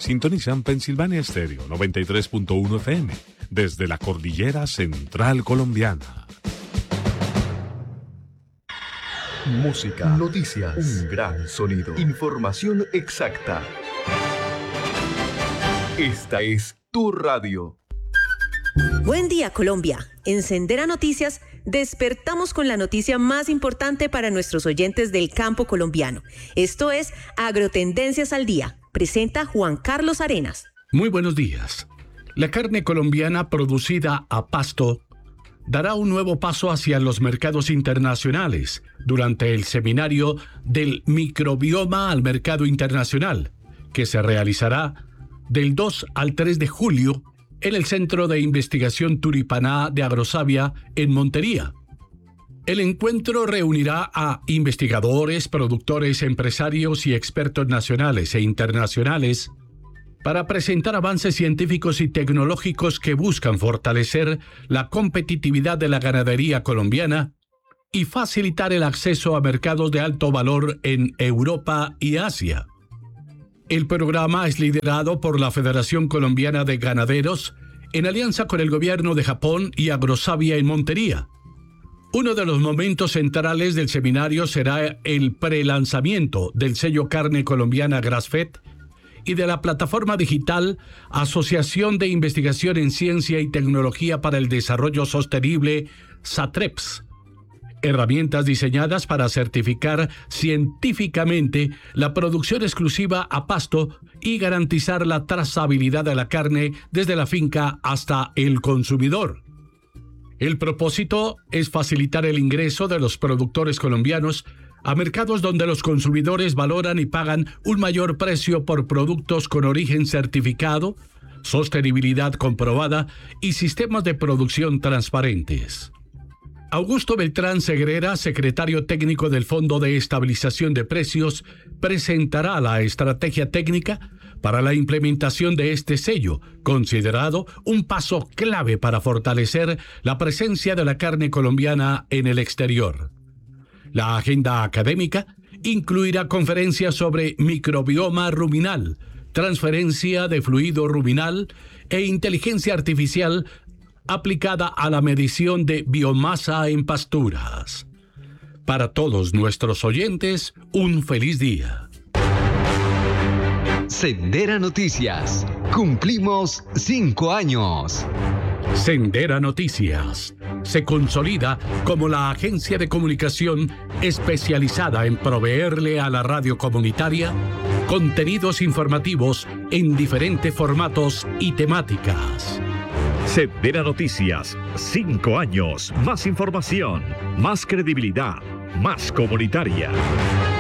Sintonizan Pensilvania Estéreo 93.1 FM desde la cordillera central colombiana. Música, noticias, un gran sonido, información exacta. Esta es tu radio. Buen día, Colombia. En Sendera Noticias despertamos con la noticia más importante para nuestros oyentes del campo colombiano. Esto es Agrotendencias al Día. Presenta Juan Carlos Arenas. Muy buenos días. La carne colombiana producida a pasto dará un nuevo paso hacia los mercados internacionales durante el seminario del microbioma al mercado internacional, que se realizará del 2 al 3 de julio en el Centro de Investigación Turipaná de Agrosavia en Montería. El encuentro reunirá a investigadores, productores, empresarios y expertos nacionales e internacionales para presentar avances científicos y tecnológicos que buscan fortalecer la competitividad de la ganadería colombiana y facilitar el acceso a mercados de alto valor en Europa y Asia. El programa es liderado por la Federación Colombiana de Ganaderos en alianza con el gobierno de Japón y Agrosavia en Montería. Uno de los momentos centrales del seminario será el prelanzamiento del sello Carne Colombiana Grass-Fed y de la plataforma digital Asociación de Investigación en Ciencia y Tecnología para el Desarrollo Sostenible, SATREPS. Herramientas diseñadas para certificar científicamente la producción exclusiva a pasto y garantizar la trazabilidad de la carne desde la finca hasta el consumidor. El propósito es facilitar el ingreso de los productores colombianos a mercados donde los consumidores valoran y pagan un mayor precio por productos con origen certificado, sostenibilidad comprobada y sistemas de producción transparentes. Augusto Beltrán Segrera, secretario técnico del Fondo de Estabilización de Precios, presentará la estrategia técnica para la implementación de este sello, considerado un paso clave para fortalecer la presencia de la carne colombiana en el exterior. La agenda académica incluirá conferencias sobre microbioma ruminal, transferencia de fluido ruminal e inteligencia artificial aplicada a la medición de biomasa en pasturas. Para todos nuestros oyentes, un feliz día. Sendera Noticias. Cumplimos 5 años. Sendera Noticias se consolida como la agencia de comunicación especializada en proveerle a la radio comunitaria contenidos informativos en diferentes formatos y temáticas. Sendera Noticias, 5 años, más información, más credibilidad, más comunitaria.